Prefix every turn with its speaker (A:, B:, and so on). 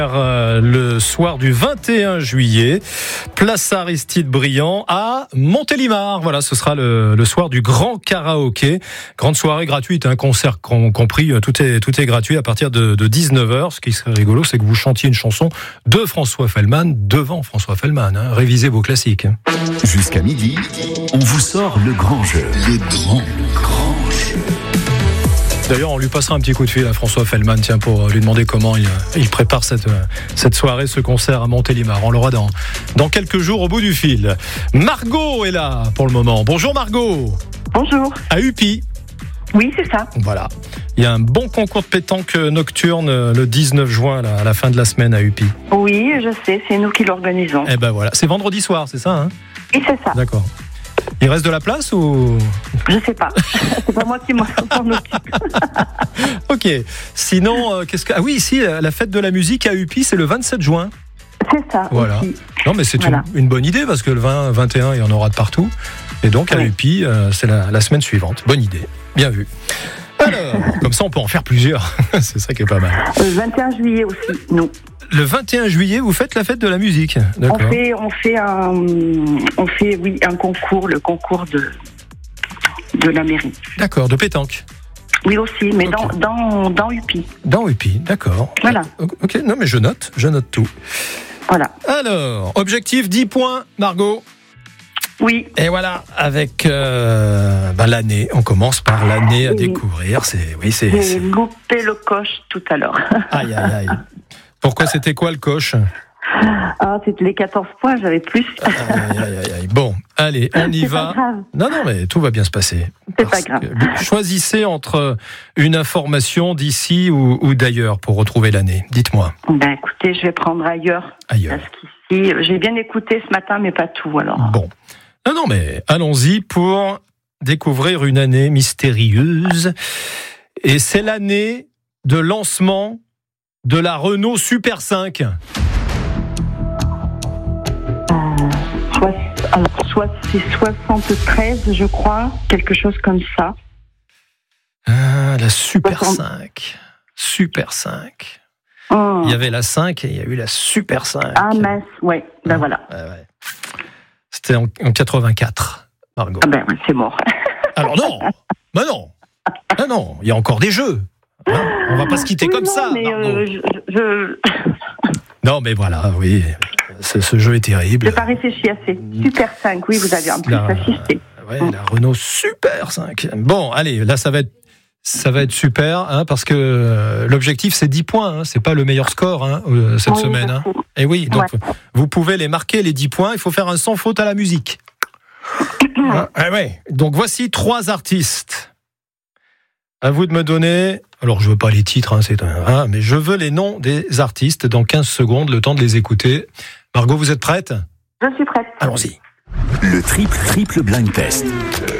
A: Le soir du 21 juillet, place Aristide Briand à Montélimar. Voilà, ce sera le soir du grand karaoké. Grande soirée gratuite, un concert compris, tout est gratuit à partir de 19h. Ce qui serait rigolo, c'est que vous chantiez une chanson de François Fellman devant François Fellman. Révisez vos classiques.
B: Jusqu'à midi, on vous sort le grand jeu. Le grand jeu.
A: D'ailleurs, on lui passera un petit coup de fil à François Fellman, pour lui demander comment il prépare cette soirée, ce concert à Montélimar. On l'aura dans quelques jours au bout du fil. Margot est là pour le moment. Bonjour Margot.
C: Bonjour.
A: À Upi.
C: Oui, c'est ça.
A: Voilà. Il y a un bon concours de pétanque nocturne le 19 juin, à la fin de la semaine à Upi.
C: Oui, je sais, c'est nous qui l'organisons.
A: Eh ben voilà. C'est vendredi soir, c'est ça,
C: Oui, c'est ça.
A: D'accord. Il reste de la place ou...
C: Je sais pas. C'est pas moi qui m'en occupe.
A: Ok. Sinon, Ah oui, ici, la fête de la musique à Upi, c'est le 27 juin.
C: C'est ça.
A: Voilà.
C: Aussi.
A: Non, mais c'est une bonne idée parce que le 20, 21, il y en aura de partout. Et donc, à Upi, c'est la semaine suivante. Bonne idée. Bien vu. Alors, comme ça, on peut en faire plusieurs. C'est ça qui est pas mal.
C: Le 21 juillet aussi, nous.
A: Le 21 juillet, vous faites la fête de la musique. D'accord.
C: On fait un concours, le concours de la mairie.
A: D'accord, de pétanque.
C: Oui aussi, mais
A: okay.
C: dans Upi.
A: Dans Upi, d'accord.
C: Voilà.
A: Ok, non mais je note tout.
C: Voilà.
A: Alors, objectif 10 points, Margot.
C: Oui.
A: Et voilà, avec l'année, on commence par l'année à découvrir.
C: J'ai loupé le coche tout à l'heure.
A: Aïe. Pourquoi, c'était quoi le coche ?
C: C'était les 14 points, j'avais plus.
A: Aïe. Bon, allez, on y va.
C: Pas grave.
A: Non, mais tout va bien se passer.
C: C'est pas grave.
A: Choisissez entre une information d'ici ou d'ailleurs pour retrouver l'année. Dites-moi.
C: Écoutez, je vais prendre ailleurs. Parce qu'ici, j'ai bien écouté ce matin, mais pas tout, alors.
A: Bon. Non, mais allons-y pour découvrir une année mystérieuse. Et c'est l'année de lancement de la Renault Super 5.
C: C'est 73, je crois, quelque chose comme ça.
A: La Super 5. Super 5.
C: Oh.
A: Il y avait la 5 et il y a eu la Super 5.
C: Ah mince, ouais, voilà.
A: Ouais. C'était en 84, Margot.
C: C'est mort.
A: Alors non, il y a encore des jeux. On va pas se quitter comme ça,
C: mais
A: Margot. Non, mais voilà, oui, ce jeu est terrible.
C: J'ai pas réfléchi assez. Super 5, oui, vous avez en plus assisté.
A: La Renault Super 5. Bon, allez, là, ça va être super, parce que l'objectif, c'est 10 points. C'est pas le meilleur score cette semaine. Et oui, donc vous pouvez les marquer, les 10 points. Il faut faire un sans faute à la musique. Donc voici 3 artistes. À vous de me donner... Alors, je veux pas les titres, mais je veux les noms des artistes dans 15 secondes, le temps de les écouter. Margot, vous êtes prête ?
C: Je suis prête.
A: Allons-y.
B: Le triple blind test.